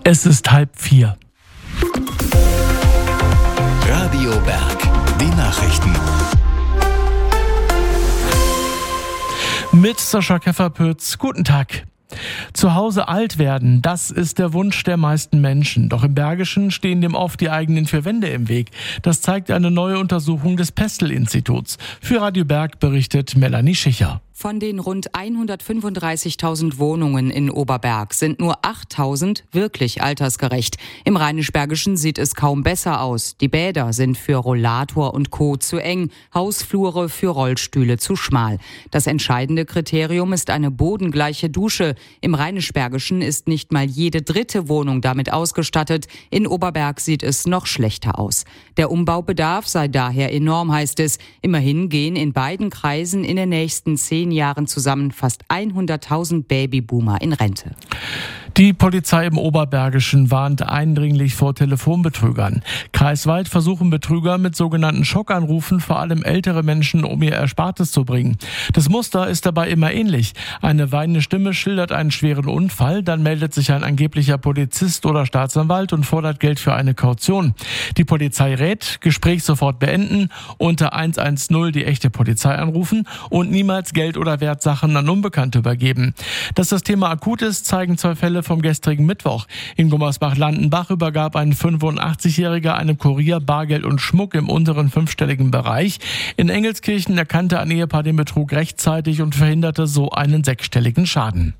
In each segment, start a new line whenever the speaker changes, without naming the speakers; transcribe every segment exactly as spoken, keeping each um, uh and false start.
Es ist halb vier.
Radio Berg, die Nachrichten.
Mit Sascha Kefferpütz, guten Tag. Zu Hause alt werden, das ist der Wunsch der meisten Menschen. Doch im Bergischen stehen dem oft die eigenen vier Wände im Weg. Das zeigt eine neue Untersuchung des Pestel-Instituts. Für Radio Berg berichtet Melanie Schicher.
Von den rund hundertfünfunddreißigtausend Wohnungen in Oberberg sind nur achttausend wirklich altersgerecht. Im Rheinisch-Bergischen sieht es kaum besser aus. Die Bäder sind für Rollator und Co. zu eng, Hausflure für Rollstühle zu schmal. Das entscheidende Kriterium ist eine bodengleiche Dusche. Im Rheinisch-Bergischen ist nicht mal jede dritte Wohnung damit ausgestattet. In Oberberg sieht es noch schlechter aus. Der Umbaubedarf sei daher enorm, heißt es. Immerhin gehen in beiden Kreisen in den nächsten zehn Jahren zusammen fast hunderttausend Babyboomer in Rente.
Die Polizei im Oberbergischen warnt eindringlich vor Telefonbetrügern. Kreisweit versuchen Betrüger mit sogenannten Schockanrufen vor allem ältere Menschen um ihr Erspartes zu bringen. Das Muster ist dabei immer ähnlich. Eine weinende Stimme schildert einen schweren Unfall, dann meldet sich ein angeblicher Polizist oder Staatsanwalt und fordert Geld für eine Kaution. Die Polizei rät, Gespräch sofort beenden, unter eins eins null die echte Polizei anrufen und niemals Geld oder Wertsachen an Unbekannte übergeben. Dass das Thema akut ist, zeigen zwei Fälle vom gestrigen Mittwoch. In Gummersbach-Landenbach übergab ein fünfundachtzigjähriger einem Kurier Bargeld und Schmuck im unteren fünfstelligen Bereich. In Engelskirchen erkannte ein Ehepaar den Betrug rechtzeitig und verhinderte so einen sechsstelligen Schaden.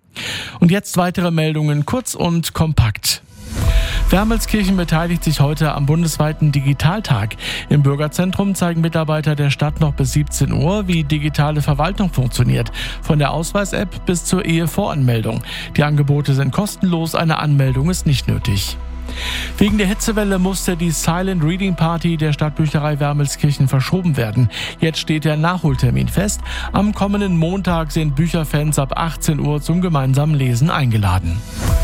Und jetzt weitere Meldungen, kurz und kompakt. Wermelskirchen beteiligt sich heute am bundesweiten Digitaltag. Im Bürgerzentrum zeigen Mitarbeiter der Stadt noch bis siebzehn Uhr, wie digitale Verwaltung funktioniert. Von der Ausweis-App bis zur Ehevoranmeldung. Die Angebote sind kostenlos, eine Anmeldung ist nicht nötig. Wegen der Hitzewelle musste die Silent Reading Party der Stadtbücherei Wermelskirchen verschoben werden. Jetzt steht der Nachholtermin fest. Am kommenden Montag sind Bücherfans ab achtzehn Uhr zum gemeinsamen Lesen eingeladen.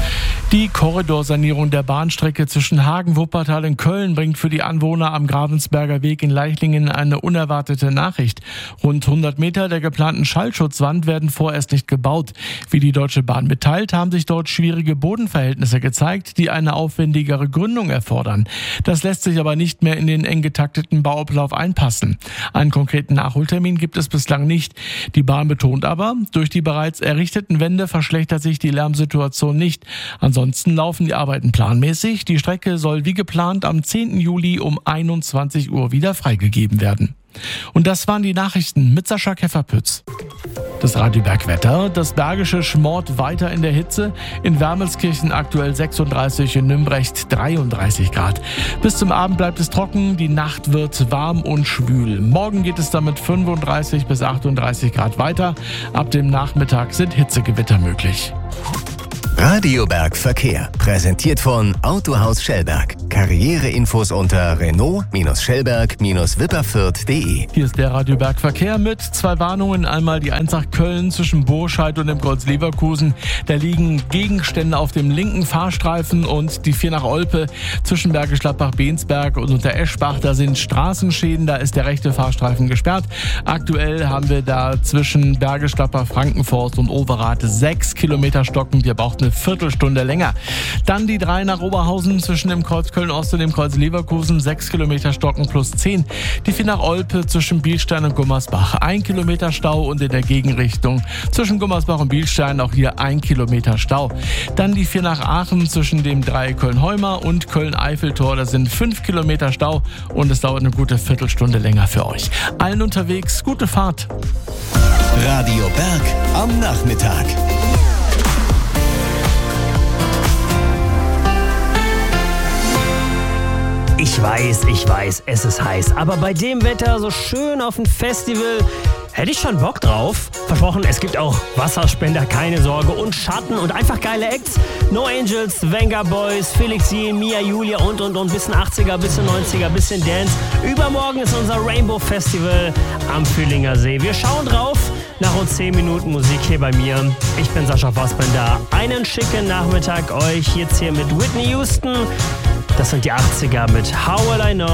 Die Korridorsanierung der Bahnstrecke zwischen Hagen, Wuppertal und Köln bringt für die Anwohner am Grabensberger Weg in Leichlingen eine unerwartete Nachricht. Rund hundert Meter der geplanten Schallschutzwand werden vorerst nicht gebaut. Wie die Deutsche Bahn mitteilt, haben sich dort schwierige Bodenverhältnisse gezeigt, die eine aufwendigere Gründung erfordern. Das lässt sich aber nicht mehr in den eng getakteten Bauablauf einpassen. Einen konkreten Nachholtermin gibt es bislang nicht. Die Bahn betont aber, durch die bereits errichteten Wände verschlechtert sich die Lärmsituation nicht. Ansonsten Ansonsten laufen die Arbeiten planmäßig. Die Strecke soll wie geplant am zehnten Juli um einundzwanzig Uhr wieder freigegeben werden. Und das waren die Nachrichten mit Sascha Kefferpütz. Das Radio Berg Wetter. Das Bergische schmort weiter in der Hitze. In Wermelskirchen aktuell sechsunddreißig, in Nümbrecht dreiunddreißig Grad. Bis zum Abend bleibt es trocken. Die Nacht wird warm und schwül. Morgen geht es dann mit fünfunddreißig bis achtunddreißig Grad weiter. Ab dem Nachmittag sind Hitzegewitter möglich.
Radio Berg Verkehr. Präsentiert von Autohaus Schellberg. Karriereinfos unter Renault-Schellberg-Wipperfürth punkt de.
Hier ist der Radio Berg Verkehr mit zwei Warnungen. Einmal die eins nach Köln zwischen Burscheid und dem Kreuz Leverkusen. Da liegen Gegenstände auf dem linken Fahrstreifen, und die vier nach Olpe zwischen Bergisch Gladbach, Bensberg und unter Eschbach. Da sind Straßenschäden, da ist der rechte Fahrstreifen gesperrt. Aktuell haben wir da zwischen Bergisch Gladbach, Frankenforst und Overath sechs Kilometer Stocken. Wir brauchen eine Viertelstunde länger. Dann die drei nach Oberhausen zwischen dem Kreuz Köln-Ost und dem Kreuz Leverkusen, sechs Kilometer Stocken plus zehn. Die vier nach Olpe zwischen Bielstein und Gummersbach, ein Kilometer Stau, und in der Gegenrichtung zwischen Gummersbach und Bielstein auch hier ein Kilometer Stau. Dann die vier nach Aachen zwischen dem Dreieck Köln-Heumer und Köln-Eiffeltor, da sind fünf Kilometer Stau, und es dauert eine gute Viertelstunde länger für euch. Allen unterwegs, gute Fahrt.
Radio Berg am Nachmittag.
Ich weiß, ich weiß, es ist heiß, aber bei dem Wetter so schön auf dem Festival hätte ich schon Bock drauf. Versprochen, es gibt auch Wasserspender, keine Sorge, und Schatten und einfach geile Acts. No Angels, Venga Boys, Felix J, Mia Julia und und und, bisschen achtziger, bisschen neunziger, bisschen Dance. Übermorgen ist unser Rainbow Festival am Fühlinger See. Wir schauen drauf. Nach rund zehn Minuten Musik hier bei mir. Ich bin Sascha Fassbender. Einen schicken Nachmittag euch jetzt hier mit Whitney Houston. Das sind die achtziger mit How Will I Know.